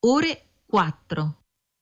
ore 4.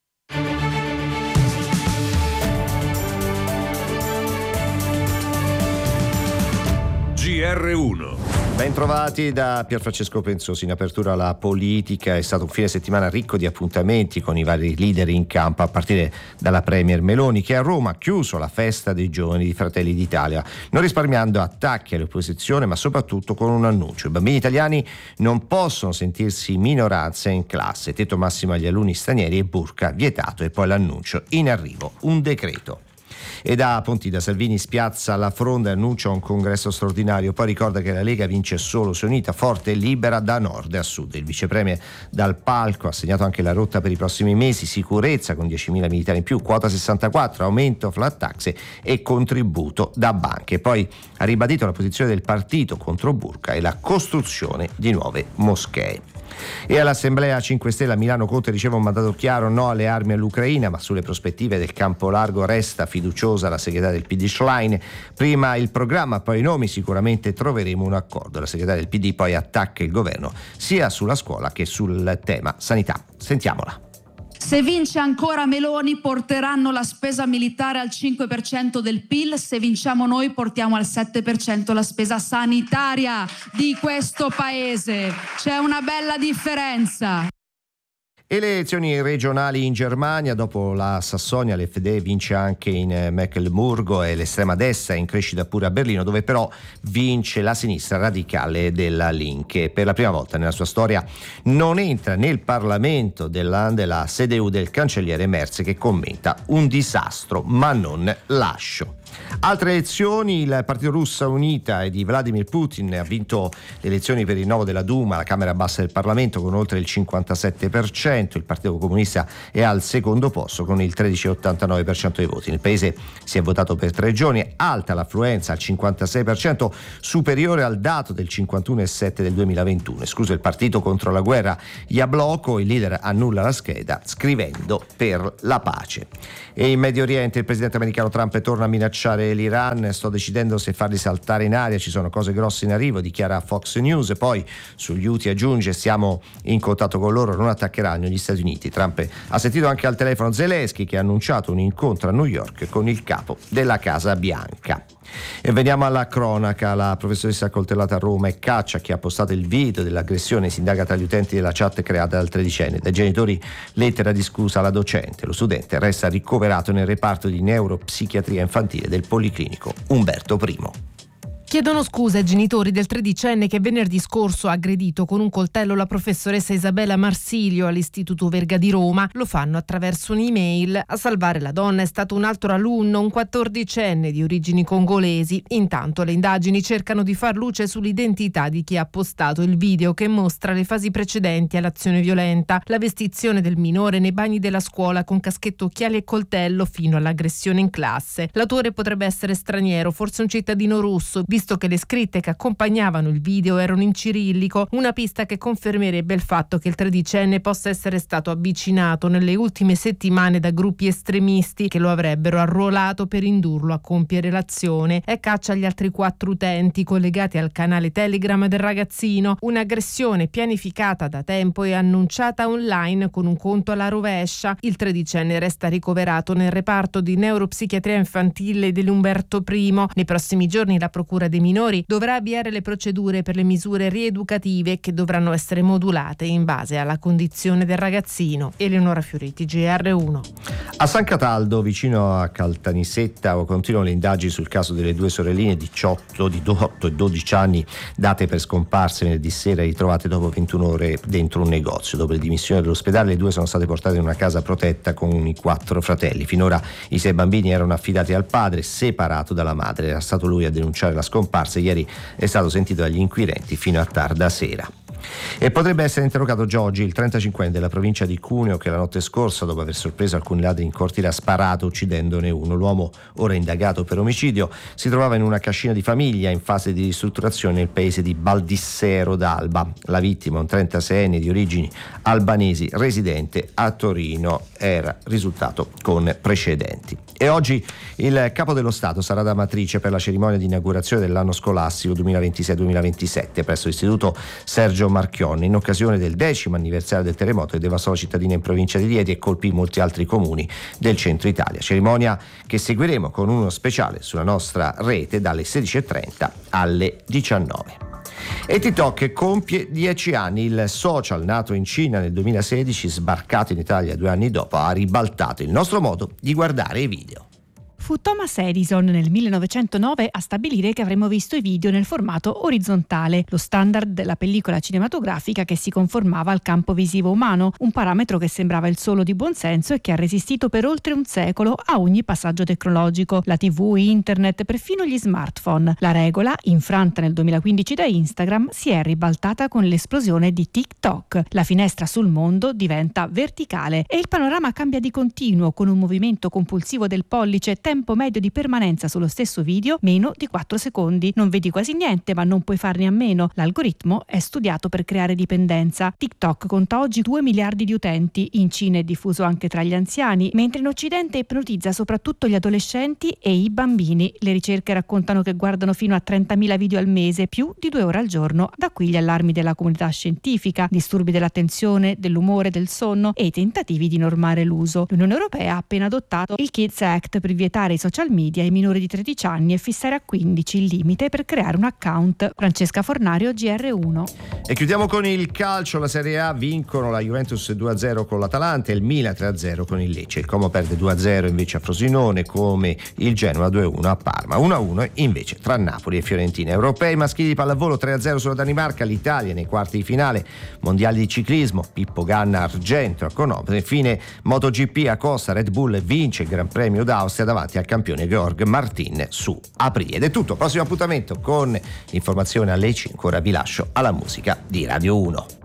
GR1. Bentrovati da Pierfrancesco Penzosi. In apertura alla politica è stato un fine settimana ricco di appuntamenti con i vari leader in campo, a partire dalla Premier Meloni, che a Roma ha chiuso la festa dei giovani di Fratelli d'Italia, non risparmiando attacchi all'opposizione, ma soprattutto con un annuncio: i bambini italiani non possono sentirsi minoranza in classe, tetto massimo agli alunni stranieri e burka vietato. E poi l'annuncio: in arrivo un decreto. E da Pontida Salvini spiazza la fronda e annuncia un congresso straordinario, poi ricorda che la Lega vince solo se unita, forte e libera da nord a sud. Il vicepremier dal palco ha segnato anche la rotta per i prossimi mesi: sicurezza con 10.000 militari in più, quota 64, aumento flat tax e contributo da banche. Poi ha ribadito la posizione del partito contro burka e la costruzione di nuove moschee. E all'Assemblea 5 Stelle a Milano Conte riceve un mandato chiaro: no alle armi all'Ucraina, ma sulle prospettive del campo largo resta fiduciosa la segretaria del PD Schlein. Prima il programma, poi i nomi, sicuramente troveremo un accordo. La segretaria del PD poi attacca il governo sia sulla scuola che sul tema sanità. Sentiamola. Se vince ancora Meloni porteranno la spesa militare al 5% del PIL, se vinciamo noi portiamo al 7% la spesa sanitaria di questo paese. C'è una bella differenza. E le elezioni regionali in Germania: dopo la Sassonia l'FD vince anche in Mecklenburgo e l'estrema destra è in crescita pure a Berlino, dove però vince la sinistra radicale della Linke. Per la prima volta nella sua storia non entra nel Parlamento del Land la CDU del cancelliere Merz, che commenta: un disastro ma non lascio. Altre elezioni: il partito Russa Unita e di Vladimir Putin ha vinto le elezioni per il rinnovo della Duma, la Camera Bassa del Parlamento, con oltre il 57%. Il Partito Comunista è al secondo posto con il 13,89% dei voti. Nel paese si è votato per 3 giorni, alta l'affluenza al 56%, superiore al dato del 51,7% del 2021. Escluso il partito contro la guerra Jabloko, il leader annulla la scheda scrivendo per la pace. E in Medio Oriente il presidente americano Trump torna a minacciare l'Iran: sto decidendo se farli saltare in aria, ci sono cose grosse in arrivo, dichiara Fox News. Poi sugli Houthi aggiunge: siamo in contatto con loro, non attaccheranno gli Stati Uniti. Trump ha sentito anche al telefono Zelensky, che ha annunciato un incontro a New York con il capo della Casa Bianca. E veniamo alla cronaca: la professoressa accoltellata a Roma e caccia chi ha postato il video dell'aggressione. Si indaga tra gli utenti della chat creata dal 13enne. Dai genitori lettera di scusa alla docente. Lo studente resta ricoverato nel reparto di neuropsichiatria infantile del Policlinico Umberto I. Chiedono scusa ai genitori del 13enne che venerdì scorso ha aggredito con un coltello la professoressa Isabella Marsilio all'Istituto Verga di Roma. Lo fanno attraverso un'email. A salvare la donna è stato un altro alunno, un 14enne di origini congolesi. Intanto le indagini cercano di far luce sull'identità di chi ha postato il video, che mostra le fasi precedenti all'azione violenta: la vestizione del minore nei bagni della scuola con caschetto, occhiali e coltello, fino all'aggressione in classe. L'autore potrebbe essere straniero, forse un cittadino russo, visto che le scritte che accompagnavano il video erano in cirillico, una pista che confermerebbe il fatto che il 13enne possa essere stato avvicinato nelle ultime settimane da gruppi estremisti che lo avrebbero arruolato per indurlo a compiere l'azione. È caccia agli altri 4 utenti collegati al canale Telegram del ragazzino, un'aggressione pianificata da tempo e annunciata online con un conto alla rovescia. Il 13enne resta ricoverato nel reparto di neuropsichiatria infantile dell'Umberto I. Nei prossimi giorni la procura dei minori dovrà avviare le procedure per le misure rieducative, che dovranno essere modulate in base alla condizione del ragazzino. Eleonora Fioriti, GR1. A San Cataldo, vicino a Caltanissetta, continuano le indagini sul caso delle 2 sorelline di 8 e 12 anni date per scomparse venerdì sera, ritrovate dopo 21 ore dentro un negozio. Dopo le dimissioni dall'ospedale, le 2 sono state portate in una casa protetta con i 4 fratelli. Finora i 6 bambini erano affidati al padre, separato dalla madre. Era stato lui a denunciare la scomparsa. Ieri è stato sentito dagli inquirenti fino a tarda sera. E potrebbe essere interrogato Giorgi, il 35enne della provincia di Cuneo, che la notte scorsa, dopo aver sorpreso alcuni ladri in cortile, ha sparato uccidendone uno. L'uomo, ora indagato per omicidio, si trovava in una cascina di famiglia in fase di ristrutturazione nel paese di Baldissero d'Alba. La vittima, un 36enne di origini albanesi, residente a Torino, era risultato con precedenti. E oggi il Capo dello Stato sarà da Amatrice per la cerimonia di inaugurazione dell'anno scolastico 2026-2027 presso l'Istituto Sergio Marchionne in occasione del 10° anniversario del terremoto che devastò la cittadina in provincia di Rieti e colpì molti altri comuni del centro Italia. Cerimonia che seguiremo con uno speciale sulla nostra rete dalle 16:30 alle 19. E TikTok compie 10 anni. Il social nato in Cina nel 2016, sbarcato in Italia 2 anni dopo, ha ribaltato il nostro modo di guardare i video. Fu Thomas Edison nel 1909 a stabilire che avremmo visto i video nel formato orizzontale, lo standard della pellicola cinematografica che si conformava al campo visivo umano, un parametro che sembrava il solo di buonsenso e che ha resistito per oltre un secolo a ogni passaggio tecnologico, la TV, internet, perfino gli smartphone. La regola, infranta nel 2015 da Instagram, si è ribaltata con l'esplosione di TikTok. La finestra sul mondo diventa verticale e il panorama cambia di continuo, con un movimento compulsivo del pollice, tempo medio di permanenza sullo stesso video meno di 4 secondi. Non vedi quasi niente, ma non puoi farne a meno. L'algoritmo è studiato per creare dipendenza. TikTok conta oggi 2 miliardi di utenti. In Cina è diffuso anche tra gli anziani, mentre in Occidente ipnotizza soprattutto gli adolescenti e i bambini. Le ricerche raccontano che guardano fino a 30.000 video al mese, più di 2 ore al giorno. Da qui gli allarmi della comunità scientifica, disturbi dell'attenzione, dell'umore, del sonno e i tentativi di normare l'uso. L'Unione Europea ha appena adottato il Kids Act per vietare i social media ai minori di 13 anni e fissare a 15 il limite per creare un account. Francesca Fornario, GR1. E chiudiamo con il calcio. La Serie A vincono la Juventus 2-0 con l'Atalanta e il Milan 3-0 con il Lecce. Il Como perde 2-0 invece a Frosinone, come il Genoa 2-1 a Parma. 1-1 invece tra Napoli e Fiorentina. Europei maschili di pallavolo 3-0 sulla Danimarca, l'Italia nei quarti di finale. Mondiali di ciclismo, Pippo Ganna argento a Grenoble. Infine MotoGP a Costa, Red Bull vince il Gran Premio d'Austria davanti al campione Georg Martin su Aprì. Ed è tutto, prossimo appuntamento con l'informazione alle 5. Ora vi lascio alla musica di Radio 1.